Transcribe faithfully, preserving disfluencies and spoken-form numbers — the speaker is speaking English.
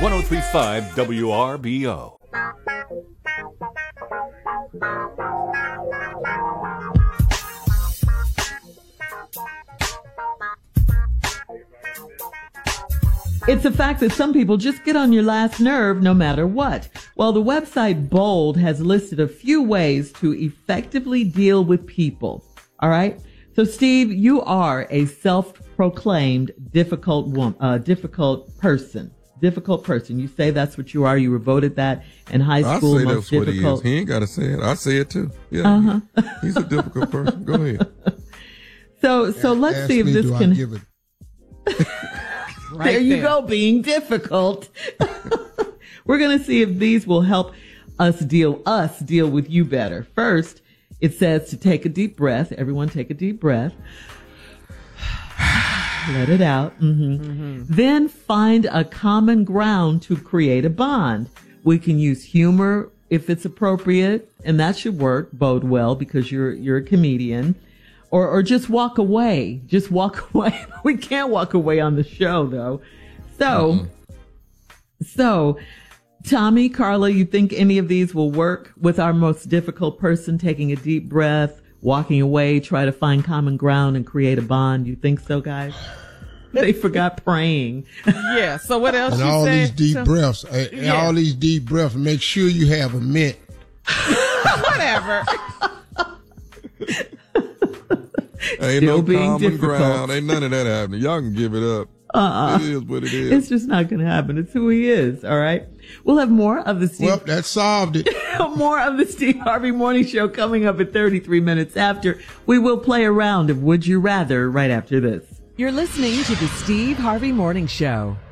one oh three point five W R B O. It's a fact that some people just get on your last nerve no matter what. Well, the website Bold has listed a few ways to effectively deal with people. All right. So, Steve, you are a self-proclaimed difficult woman, uh, difficult person. Difficult person. You say that's what you are. You were voted that in high school. I say most that's difficult. what he is. He ain't got to say it. I say it too. Yeah, uh-huh. he, he's a difficult person. Go ahead. So, so let's Ask see if me, this do can. I give it? Right there you there. Go, being difficult. We're going to see if these will help us deal us deal with you better. First, it says to take a deep breath. Everyone take a deep breath. Let it out. Mm-hmm. Mm-hmm. Then find a common ground to create a bond. We can use humor if it's appropriate, and that should work, bode well, because you're you're a comedian. Or or just walk away. Just walk away. We can't walk away on the show, though. So, mm-hmm. so, Tommy, Carla, you think any of these will work with our most difficult person? Taking a deep breath, walking away, try to find common ground and create a bond. You think so, guys? They forgot praying. Yeah. So what else? And you all said? these deep so, breaths. Uh, yeah. All these deep breaths. Make sure you have a mint. Whatever. Ain't Still no being common difficult. ground. Ain't none of that happening. Y'all can give it up. Uh-uh. It is what it is. It's just not going to happen. It's who he is. All right. We'll have more of the Steve. Well, that solved it. More of the Steve Harvey Morning Show coming up at thirty-three minutes after. We will play a round of Would You Rather right after this. You're listening to the Steve Harvey Morning Show.